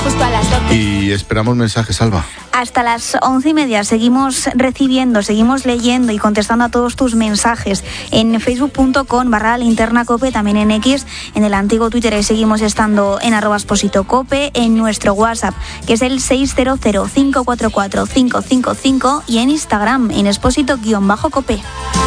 justo a las 12. Y esperamos mensajes, Alba. Hasta las 11:30 seguimos recibiendo, seguimos leyendo y contestando a todos tus mensajes en facebook.com/linternacope, también en X, en el antiguo Twitter, y seguimos estando en @expositocope, en nuestro WhatsApp, que es el 600-544-555, y en Instagram, en expósito-cope.